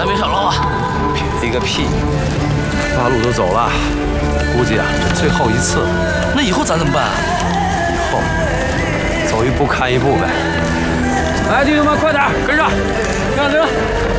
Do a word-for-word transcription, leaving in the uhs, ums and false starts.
还没少捞啊！ 便宜个屁！八路都走了，估计啊这最后一次。 那以后咱怎么办啊？ 以后走一步看一步呗。来，弟兄们，快点跟上，上车！